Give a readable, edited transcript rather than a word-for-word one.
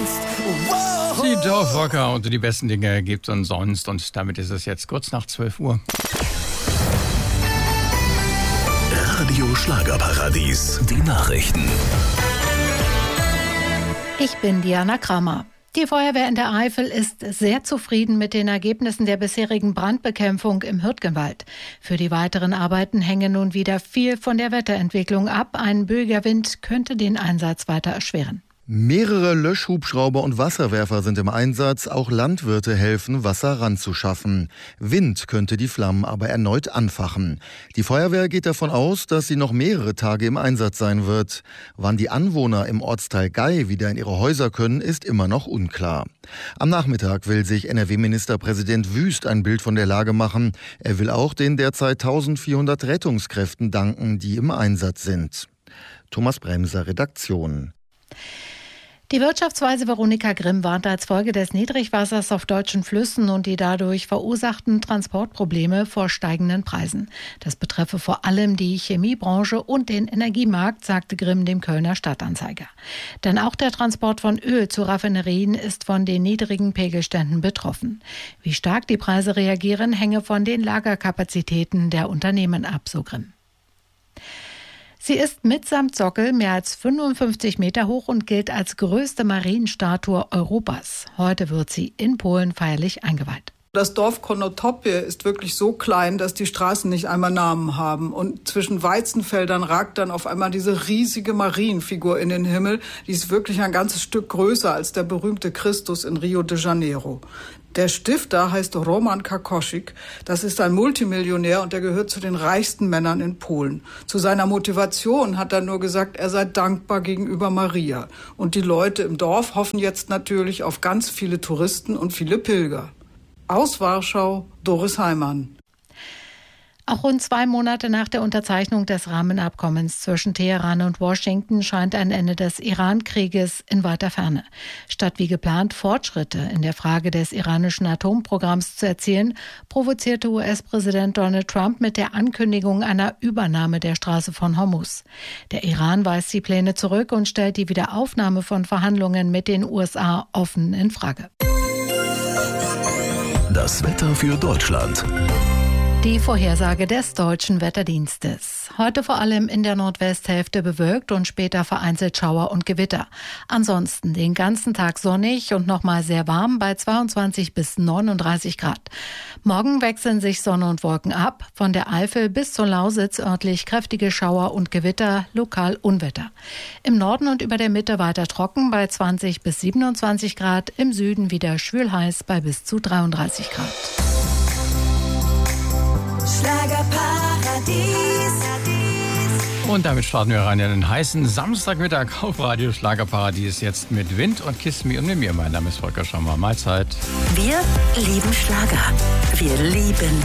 Wow. Die Dorfrocker und die besten Dinge gibt es sonst. Und damit ist es jetzt kurz nach 12 Uhr. Radio Schlagerparadies, die Nachrichten. Ich bin Diana Kramer. Die Feuerwehr in der Eifel ist sehr zufrieden mit den Ergebnissen der bisherigen Brandbekämpfung im Hürtgenwald. Für die weiteren Arbeiten hänge nun wieder viel von der Wetterentwicklung ab. Ein böiger Wind könnte den Einsatz weiter erschweren. Mehrere Löschhubschrauber und Wasserwerfer sind im Einsatz. Auch Landwirte helfen, Wasser ranzuschaffen. Wind könnte die Flammen aber erneut anfachen. Die Feuerwehr geht davon aus, dass sie noch mehrere Tage im Einsatz sein wird. Wann die Anwohner im Ortsteil Gay wieder in ihre Häuser können, ist immer noch unklar. Am Nachmittag will sich NRW-Ministerpräsident Wüst ein Bild von der Lage machen. Er will auch den derzeit 1400 Rettungskräften danken, die im Einsatz sind. Thomas Bremser, Redaktion. Die Wirtschaftsweise Veronika Grimm warnt als Folge des Niedrigwassers auf deutschen Flüssen und die dadurch verursachten Transportprobleme vor steigenden Preisen. Das betreffe vor allem die Chemiebranche und den Energiemarkt, sagte Grimm dem Kölner Stadtanzeiger. Denn auch der Transport von Öl zu Raffinerien ist von den niedrigen Pegelständen betroffen. Wie stark die Preise reagieren, hänge von den Lagerkapazitäten der Unternehmen ab, so Grimm. Sie ist mitsamt Sockel mehr als 55 Meter hoch und gilt als größte Marienstatue Europas. Heute wird sie in Polen feierlich eingeweiht. Das Dorf Konotopie ist wirklich so klein, dass die Straßen nicht einmal Namen haben. Und zwischen Weizenfeldern ragt dann auf einmal diese riesige Marienfigur in den Himmel. Die ist wirklich ein ganzes Stück größer als der berühmte Christus in Rio de Janeiro. Der Stifter heißt Roman Kakoschik. Das ist ein Multimillionär und der gehört zu den reichsten Männern in Polen. Zu seiner Motivation hat er nur gesagt, er sei dankbar gegenüber Maria. Und die Leute im Dorf hoffen jetzt natürlich auf ganz viele Touristen und viele Pilger. Aus Warschau, Doris Heimann. Auch rund 2 Monate nach der Unterzeichnung des Rahmenabkommens zwischen Teheran und Washington scheint ein Ende des Iran-Krieges in weiter Ferne. Statt wie geplant Fortschritte in der Frage des iranischen Atomprogramms zu erzielen, provozierte US-Präsident Donald Trump mit der Ankündigung einer Übernahme der Straße von Hormuz. Der Iran weist die Pläne zurück und stellt die Wiederaufnahme von Verhandlungen mit den USA offen in Frage. Das Wetter für Deutschland. Die Vorhersage des Deutschen Wetterdienstes. Heute vor allem in der Nordwesthälfte bewölkt und später vereinzelt Schauer und Gewitter. Ansonsten den ganzen Tag sonnig und nochmal sehr warm bei 22 bis 39 Grad. Morgen wechseln sich Sonne und Wolken ab. Von der Eifel bis zur Lausitz örtlich kräftige Schauer und Gewitter, lokal Unwetter. Im Norden und über der Mitte weiter trocken bei 20 bis 27 Grad. Im Süden wieder schwülheiß bei bis zu 33 Grad. Schlagerparadies. Und damit starten wir rein in den heißen Samstagmittag auf Radio Schlagerparadies. Jetzt mit Wind und Kiss Me und mit mir. Mein Name ist Volker Schaumer. Mahlzeit. Wir lieben Schlager. Wir lieben